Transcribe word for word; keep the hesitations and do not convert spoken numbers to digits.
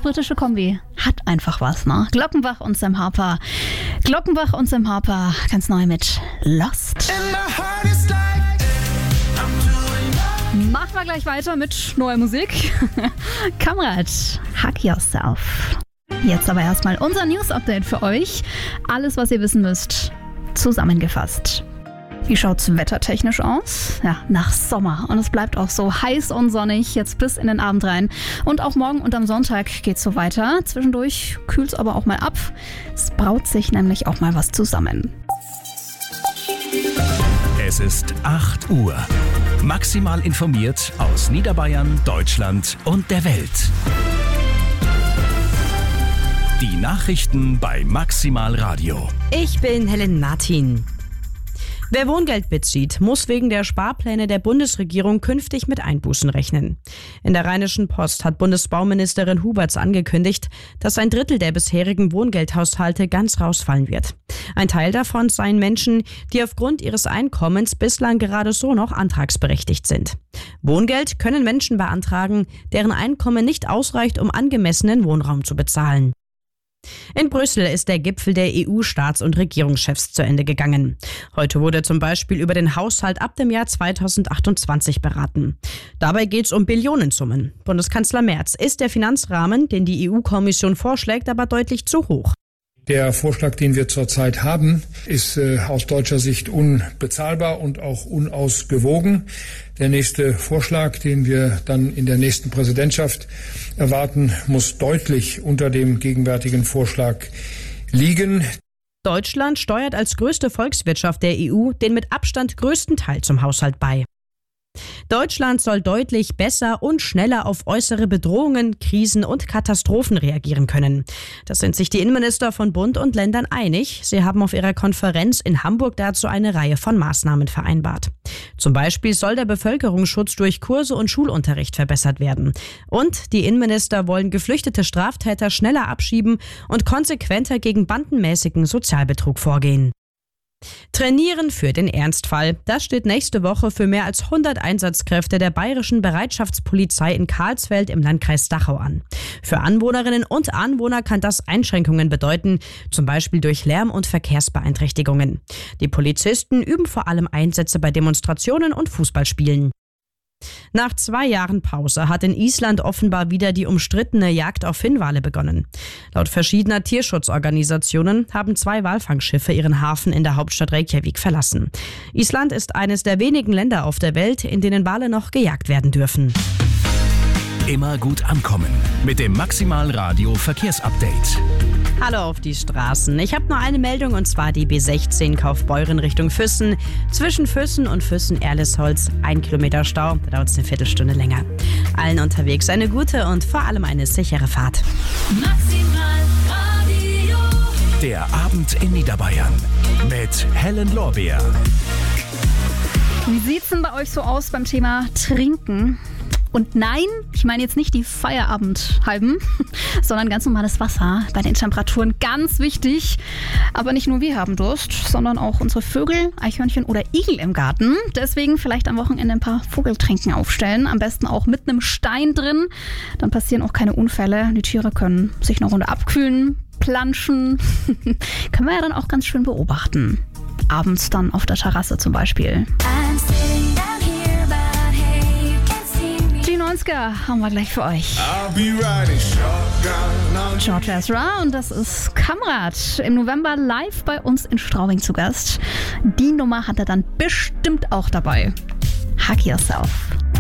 deutsch-britische Kombi hat einfach was, ne? Glockenbach und Sam Harper. Glockenbach und Sam Harper, ganz neu mit Lost. Machen wir gleich weiter mit neuer Musik. Kamrat, Hug Yourself. Jetzt aber erstmal unser News-Update für euch. Alles, was ihr wissen müsst, zusammengefasst. Wie schaut's wettertechnisch aus? Ja, nach Sommer. Und es bleibt auch so heiß und sonnig jetzt bis in den Abend rein. Und auch morgen und am Sonntag geht's so weiter. Zwischendurch kühlt's aber auch mal ab. Es braut sich nämlich auch mal was zusammen. Es ist acht Uhr. Maximal informiert aus Niederbayern, Deutschland und der Welt. Die Nachrichten bei Maximal Radio. Ich bin Helen Martin. Wer Wohngeld bezieht, muss wegen der Sparpläne der Bundesregierung künftig mit Einbußen rechnen. In der Rheinischen Post hat Bundesbauministerin Huberts angekündigt, dass ein Drittel der bisherigen Wohngeldhaushalte ganz rausfallen wird. Ein Teil davon seien Menschen, die aufgrund ihres Einkommens bislang gerade so noch antragsberechtigt sind. Wohngeld können Menschen beantragen, deren Einkommen nicht ausreicht, um angemessenen Wohnraum zu bezahlen. In Brüssel ist der Gipfel der E U-Staats- und Regierungschefs zu Ende gegangen. Heute wurde zum Beispiel über den Haushalt ab dem Jahr zweitausendachtundzwanzig beraten. Dabei geht es um Billionensummen. Bundeskanzler Merz ist der Finanzrahmen, den die E U-Kommission vorschlägt, aber deutlich zu hoch. Der Vorschlag, den wir zurzeit haben, ist äh, aus deutscher Sicht unbezahlbar und auch unausgewogen. Der nächste Vorschlag, den wir dann in der nächsten Präsidentschaft erwarten, muss deutlich unter dem gegenwärtigen Vorschlag liegen. Deutschland steuert als größte Volkswirtschaft der E U den mit Abstand größten Teil zum Haushalt bei. Deutschland soll deutlich besser und schneller auf äußere Bedrohungen, Krisen und Katastrophen reagieren können. Das sind sich die Innenminister von Bund und Ländern einig. Sie haben auf ihrer Konferenz in Hamburg dazu eine Reihe von Maßnahmen vereinbart. Zum Beispiel soll der Bevölkerungsschutz durch Kurse und Schulunterricht verbessert werden. Und die Innenminister wollen geflüchtete Straftäter schneller abschieben und konsequenter gegen bandenmäßigen Sozialbetrug vorgehen. Trainieren für den Ernstfall. Das steht nächste Woche für mehr als hundert Einsatzkräfte der Bayerischen Bereitschaftspolizei in Karlsfeld im Landkreis Dachau an. Für Anwohnerinnen und Anwohner kann das Einschränkungen bedeuten, zum Beispiel durch Lärm- und Verkehrsbeeinträchtigungen. Die Polizisten üben vor allem Einsätze bei Demonstrationen und Fußballspielen. Nach zwei Jahren Pause hat in Island offenbar wieder die umstrittene Jagd auf Finnwale begonnen. Laut verschiedener Tierschutzorganisationen haben zwei Walfangschiffe ihren Hafen in der Hauptstadt Reykjavik verlassen. Island ist eines der wenigen Länder auf der Welt, in denen Wale noch gejagt werden dürfen. Immer gut ankommen mit dem Maximal Radio Verkehrsupdate. Hallo auf die Straßen. Ich habe nur eine Meldung und zwar die B sechzehn Kaufbeuren Richtung Füssen. Zwischen Füssen und Füssen-Erlesholz ein Kilometer Stau. Da dauert es eine Viertelstunde länger. Allen unterwegs eine gute und vor allem eine sichere Fahrt. Maximal Radio. Der Abend in Niederbayern mit Helen Lorbeer. Wie sieht's denn bei euch so aus beim Thema Trinken? Und nein, ich meine jetzt nicht die Feierabendhalben, sondern ganz normales Wasser bei den Temperaturen. Ganz wichtig. Aber nicht nur wir haben Durst, sondern auch unsere Vögel, Eichhörnchen oder Igel im Garten. Deswegen vielleicht am Wochenende ein paar Vogeltränken aufstellen. Am besten auch mit einem Stein drin. Dann passieren auch keine Unfälle. Die Tiere können sich eine Runde abkühlen, planschen. Können wir ja dann auch ganz schön beobachten. Abends dann auf der Terrasse zum Beispiel. neunziger haben wir gleich für euch. George Ezra und das ist Kamrat. Im November live bei uns in Straubing zu Gast. Die Nummer hat er dann bestimmt auch dabei. Hug Yourself.